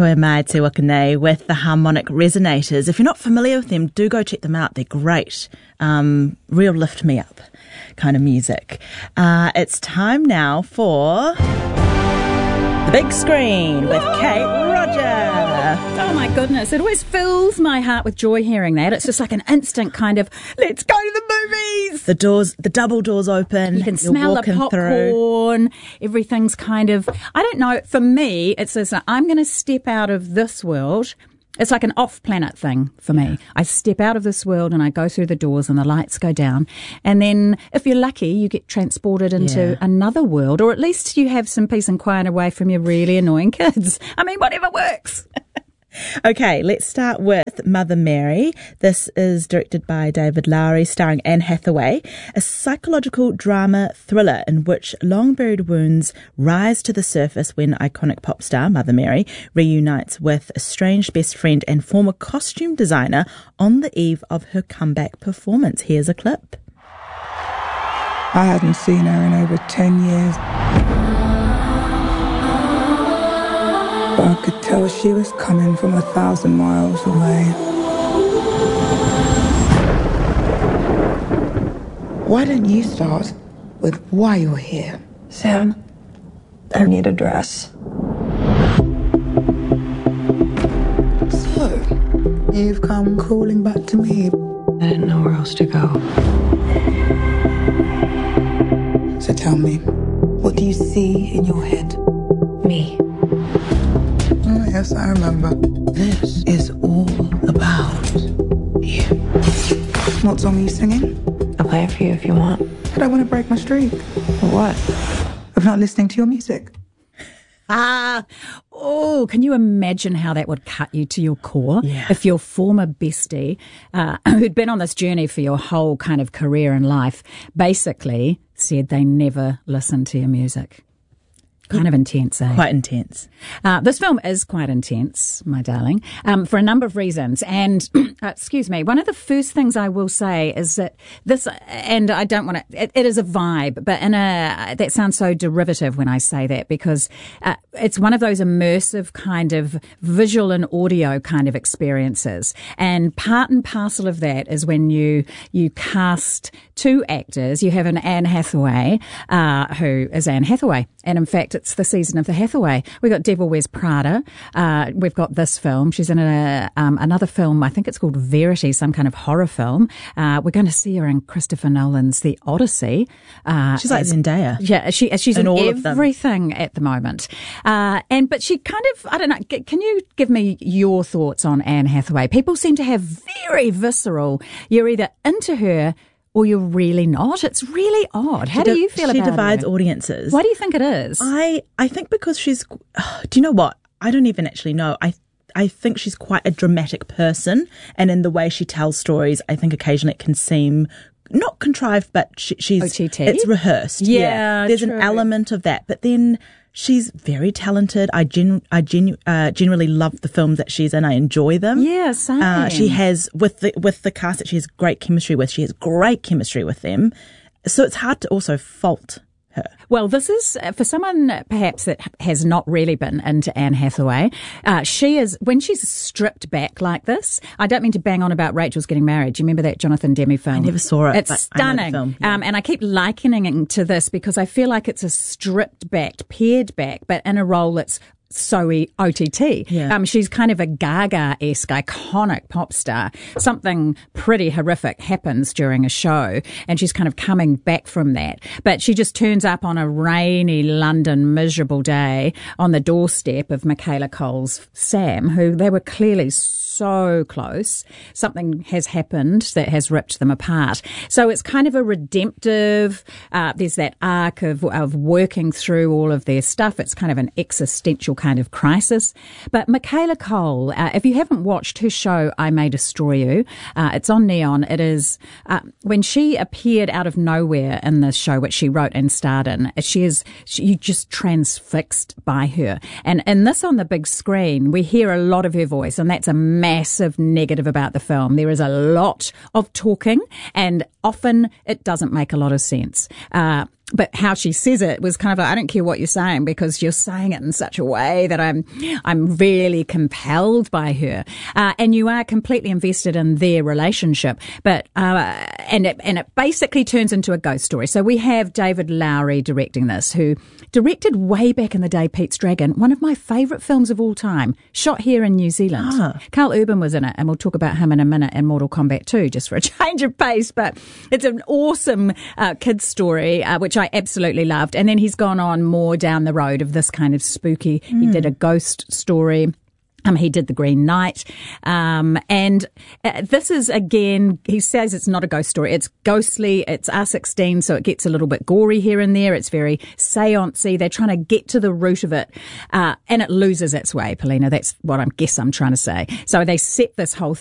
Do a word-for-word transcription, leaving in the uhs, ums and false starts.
Toi Mai Te Wakanei with the Harmonic Resonators. If you're not familiar with them, do go check them out. They're great. Um, real lift me up kind of music. Uh, it's time now for The Big Screen with Kate Roger. Oh my goodness, it always fills my heart with joy hearing that. It's just like an instant kind of, let's go to the movies. The doors, the double doors open. You can smell the popcorn. Through. Everything's kind of, I don't know, for me, it's this, I'm going to step out of this world. It's like an off-planet thing for me. I step out of this world and I go through the doors and the lights go down. And then, if you're lucky, you get transported into yeah. another world, or at least you have some peace and quiet away from your really annoying kids. I mean, whatever works. Okay, let's start with Mother Mary. This is directed by David Lowery, starring Anne Hathaway, a psychological drama thriller in which long-buried wounds rise to the surface when iconic pop star Mother Mary reunites with a estranged best friend and former costume designer on the eve of her comeback performance. Here's a clip. I hadn't seen her in over ten years. But I could tell she was coming from a thousand miles away. Why don't you start with why you're here? Sam, I need a dress. So, you've come crawling back to me. I didn't know where else to go. So tell me, what do you see in your head? Me. Oh, yes, I remember. This is all about you. What song are you singing? I'll play it for you if you want. But I want to break my streak. What? Of not listening to your music. Ah, oh, can you imagine how that would cut you to your core? Yeah. If your former bestie, uh, who'd been on this journey for your whole kind of career and life, basically said they never listened to your music. Kind of intense, eh? Quite intense. Uh, this film is quite intense, my darling, um, for a number of reasons. And, uh, excuse me, one of the first things I will say is that this, and I don't want to, it, it is a vibe, but in a, that sounds so derivative when I say that, because uh, it's one of those immersive kind of visual and audio kind of experiences. And part and parcel of that is when you, you cast two actors. You have an Anne Hathaway, uh, who is Anne Hathaway. And in fact, it's the season of the Hathaway. We've got Devil Wears Prada. Uh, we've got this film. She's in a, um, another film. I think it's called Verity, some kind of horror film. Uh, we're going to see her in Christopher Nolan's The Odyssey. Uh, she's like as, Zendaya. Yeah, she, she's in, in all everything at the moment. Uh, and, but she kind of, I don't know, g- can you give me your thoughts on Anne Hathaway? People seem to have very visceral, you're either into her or you're really not. It's really odd. How do you feel about it? She divides audiences. Why do you think it is? I, I think because she's... Oh, do you know what? I don't even actually know. I I think she's quite a dramatic person. And in the way she tells stories, I think occasionally it can seem... not contrived, but she, she's... O T T? It's rehearsed. Yeah, yeah. There's true. an element of that. But then... she's very talented. I gen, I genu, uh, generally love the films that she's in. I enjoy them. Yeah, same. Uh, she has, with the with the cast that she has great chemistry with, she has great chemistry with them. So it's hard to also fault her. Well, this is, uh, for someone perhaps that has not really been into Anne Hathaway, uh, she is, when she's stripped back like this, I don't mean to bang on about Rachel's Getting Married. Do you remember that Jonathan Demme film? I never saw it. It's but stunning. I know the film, yeah. um, and I keep likening it to this because I feel like it's a stripped back, pared back, but in a role that's so O T T. Yeah. Um, she's kind of a Gaga-esque, iconic pop star. Something pretty horrific happens during a show, and she's kind of coming back from that. But she just turns up on a rainy London miserable day on the doorstep of Michaela Coel's Sam, who they were clearly so close. Something has happened that has ripped them apart. So it's kind of a redemptive, uh, there's that arc of, of working through all of their stuff. It's kind of an existential kind of crisis. But Michaela Coel, uh, if you haven't watched her show, I May Destroy You, uh, it's on Neon. It is, uh, when she appeared out of nowhere in this show, which she wrote and starred in, she is, she, you just transfixed by her. And in this on the big screen, we hear a lot of her voice, and that's a massive negative about the film. There is a lot of talking, and often it doesn't make a lot of sense. Uh, but how she says it was kind of like, I don't care what you're saying because you're saying it in such a way that I'm, I'm really compelled by her. Uh, and you are completely invested in their relationship. But, uh, and it, and it basically turns into a ghost story. So we have David Lowry directing this, who directed way back in the day Pete's Dragon, one of my favourite films of all time, shot here in New Zealand. Ah. Carl Urban was in it, and we'll talk about him in a minute in Mortal Kombat two, just for a change of pace. But it's an awesome uh, kids story, uh, which I absolutely loved. And then he's gone on more down the road of this kind of spooky. Mm. He did a ghost story. Um, he did The Green Knight. Um, and uh, this is, again, he says it's not a ghost story. It's ghostly. It's R sixteen, so it gets a little bit gory here and there. It's very seance-y. They're trying to get to the root of it. Uh, and it loses its way, Paulina. That's what I guess I'm trying to say. So they set this whole